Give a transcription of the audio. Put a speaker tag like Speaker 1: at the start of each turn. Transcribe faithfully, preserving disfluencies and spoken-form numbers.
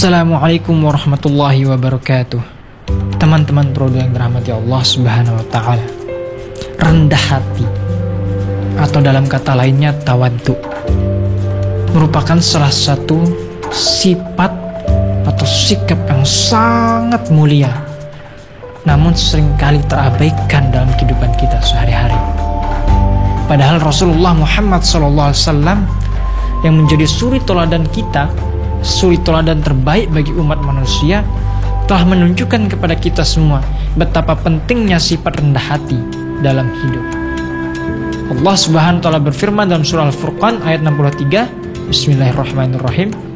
Speaker 1: Assalamualaikum warahmatullahi wabarakatuh. Teman-teman Prodo yang dirahmati Allah Subhanahu wa taala. Rendah hati atau dalam kata lainnya tawadhu merupakan salah satu sifat atau sikap yang sangat mulia, namun seringkali terabaikan dalam kehidupan kita sehari-hari. Padahal Rasulullah Muhammad shallallahu alaihi wasallam yang menjadi suri teladan kita, suri teladan terbaik bagi umat manusia, telah menunjukkan kepada kita semua betapa pentingnya sifat rendah hati dalam hidup. Allah Subhanahu wa taala berfirman dalam surah Al-Furqan ayat enam puluh tiga, Bismillahirrahmanirrahim.